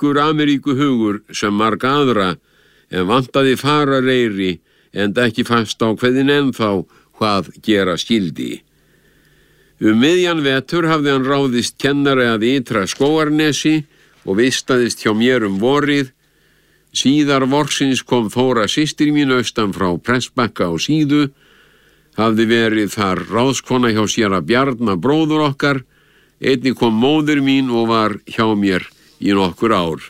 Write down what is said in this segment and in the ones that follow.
sterkur Ameríku hugur sem marga aðra, en vantaði farareyri, enda ekki fast á kveðin ennþá hvað gera skildi. Miðjan vetur hafði hann ráðist kennari að Ytra Skógarnesi og vistaðist hjá mér vorið. Síðar vorsins kom Þóra systir mín austan frá Prestbakka á Síðu, hafði verið þar ráðskona hjá séra Bjarna bróður okkar, einnig kom móðir mín og var hjá mér í nokkur ár.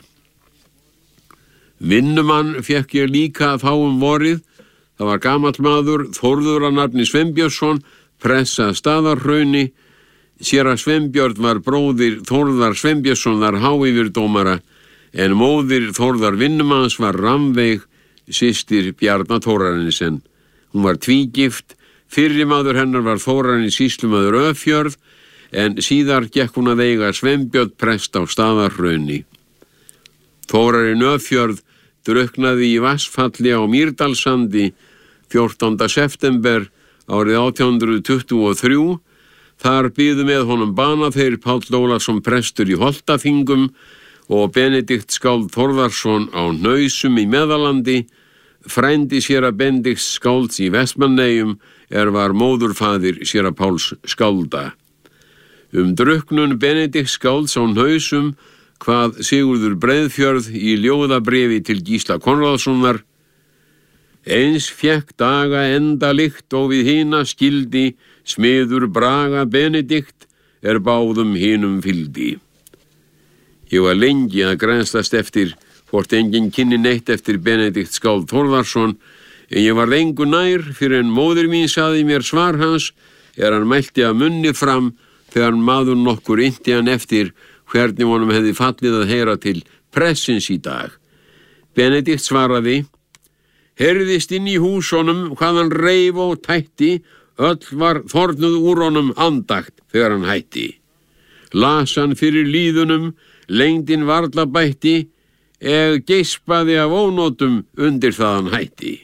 Vinnumann fékk ég líka þá vorið, það var gamall maður, Þórður að nafni Sveinbjörnsson, pressa Staðarhrauni. Séra Sveinbjörn var bróðir Þórðar Sveinbjörnssonar háyfirdómara, en móðir Þórðar vinnumanns var Rannveig, systir Bjarna Þórarinsen. Hún var tvígift, fyrri maður hennar var Þórarinn sýslumaður Öfjörð, en síðar gekk hún að eiga Sveinbjörn prest á Staðarhrauni. Þórarinn Öfjörð drukknaði í vatnsfalli á Mýrdalssandi 14. september árið 1823. Þar biðu með honum bana þeir Páll Ólafsson prestur í Holtaþingum og Benedikt skáld Þórðarsson á Hnausum í Meðalandi, frændi séra Benedikts skálds í Vestmanneyjum var móðurfaðir séra Páls skálda. Drukknun Benedikts skálds á Hnausum hvað Sigurður Breiðfjörð í ljóðabréfi til Gísla Konráðssonar: Eins fékk daga enda lykt og við hina skildi, smiður Braga Benedikt báðum hinum fylgdi. Ég var lengi að grennslast eftir hvort enginn kynni neitt eftir Benedikt skáld Þórðarsson, en ég varð engu nær fyrir en móðir mín sagði mér svar hans hann mælti að munni fram þegar maður nokkur innti hann eftir hvernig honum hefði fallið að heyra til pressins í dag. Benedikt svaraði: Heyrðist inn í húsunum hvað hann reif og tætti, öll var þornuð úr honum andakt þegar hann hætti. Las hann fyrir líðunum, lengdin varla bætti, geispaði af ónotum undir það hann hætti.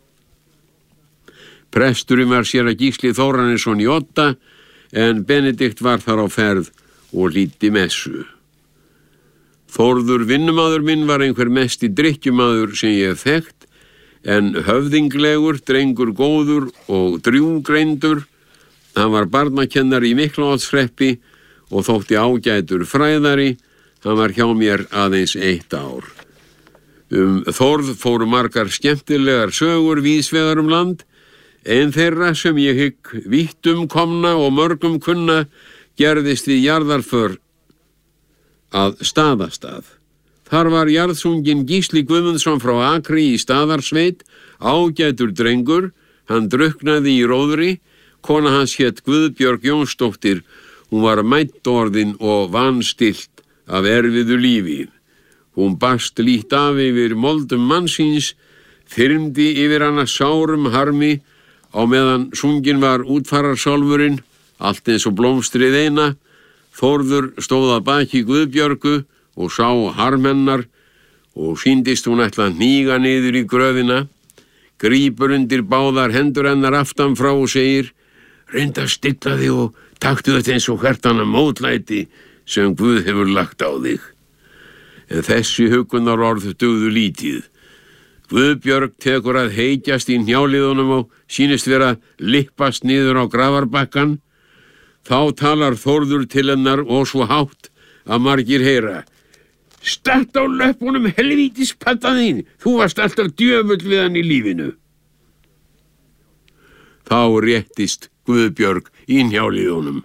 Presturinn var séra Gísli Þórarinsson í Odda, en Benedikt var þar á ferð og hlýddi messu. Þórður vinnumaður minn var einhver mesti drykkjumaður sem ég hef þekkt, en höfðinglegur, drengur góður og drjúgreindur. Hann var barnakennari í Miklaholtshreppi og þótti ágætur fræðari. Hann var hjá mér aðeins 1 ár. Þórð fóru margar skemmtilegar sögur víðsvegar land, en þeirra sem ég hygg vítt komna og mörgum kunna gerðist við jarðarför að Staðastað. Þar var jarðsunginn Gísli Guðmundsson frá Akri í Staðarsveit, ágætur drengur. Hann drukknaði í róðri. Kona hans hét Guðbjörg Jónsdóttir. Hún var mæddorðin og vanstillt af erfiðu lífi. Hún bast lítt af yfir moldum mannsins, þyrmdi yfir hana sárum harmi, á meðan sungin var útfararsálfurinn, allt eins og blómstrið eina. Þórður stóð að baki Guðbjörgu og sá harm hennar og sýndist hún ætla að hníga niður í gröfina. Grípur undir báðar hendur hennar aftan frá og segir: Reyndu að stilla þig og taktu þetta eins og hjartana mótlæti sem Guð hefur lagt á þig. En þessi huggunarorð dugðu lítið. Guðbjörg tekur að heykjast í hnjáliðunum og sýnist vera lippast niður á grafarbakkan. Þá talar Þórður til hennar og svo hátt að margir heyra: Statt á löppunum helvítis paddan þín, þú varst alltaf djöfull við hann í lífinu. Þá réttist Guðbjörg í hnjáliðunum.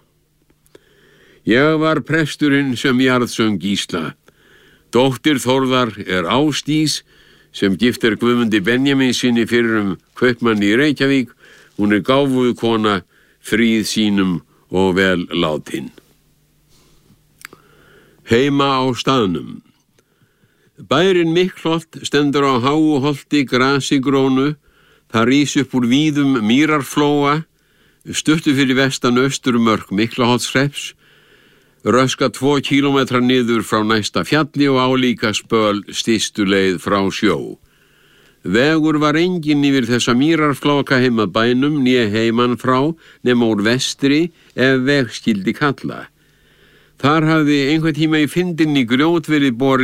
Ég var presturinn sem jarðsöng Gísla. Dóttir Þórðar Ásdís, sem gift Guðmundi Benjamínsinni fyrrum kaupmanni í Reykjavík. Hún gáfuð kona, fríð sínum og vel látin. Heima á staðnum. Bærinn Miklaholt stendur á háu holti grasi grónu. Það rís upp úr víðum mýrarflóa, stuttu fyrir vestan austurmörk Miklaholtshrepps, röska 2 kílómetra niður frá næsta fjalli og álíka spöl stystu leið frá sjó. Vegur var enginn yfir þessa mýrarflóka heim að bænum, né heiman frá, nema úr vestri ef veg skyldi kalla. Þar hafði einhvern tíma í fyndinni grjót verið borið